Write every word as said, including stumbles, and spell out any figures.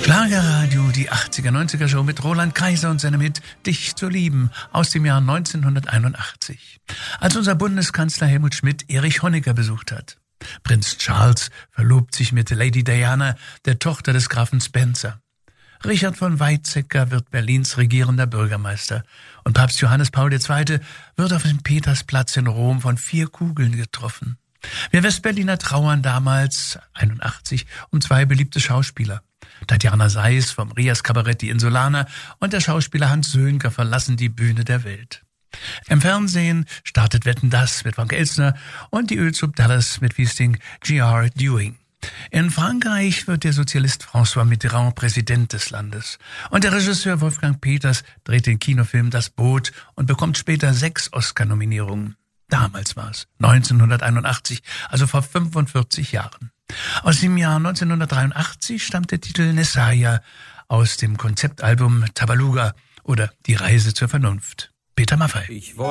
Schlagerradio, die achtziger neunziger Show mit Roland Kaiser und seinem Hit Dich zu lieben aus dem Jahr neunzehnhunderteinundachtzig. Als unser Bundeskanzler Helmut Schmidt Erich Honecker besucht hat. Prinz Charles verlobt sich mit Lady Diana, der Tochter des Grafen Spencer. Richard von Weizsäcker wird Berlins regierender Bürgermeister. Und Papst Johannes Paul der Zweite wird auf dem Petersplatz in Rom von vier Kugeln getroffen. Wir Westberliner trauern damals, einundachtzig, um zwei beliebte Schauspieler. Tatjana Sais vom Rias Kabarett Die Insulaner und der Schauspieler Hans Sönker verlassen die Bühne der Welt. Im Fernsehen startet Wetten, dass mit Frank Elstner und die Ölsoup Dallas mit Wiesting G R Dewing. In Frankreich wird der Sozialist François Mitterrand Präsident des Landes. Und der Regisseur Wolfgang Peters dreht den Kinofilm Das Boot und bekommt später sechs Oscar-Nominierungen. Damals war es, neunzehnhunderteinundachtzig, also vor fünfundvierzig Jahren. Aus dem Jahr neunzehnhundertdreiundachtzig stammt der Titel Nessaya aus dem Konzeptalbum Tabaluga oder Die Reise zur Vernunft. Peter Maffay. Ich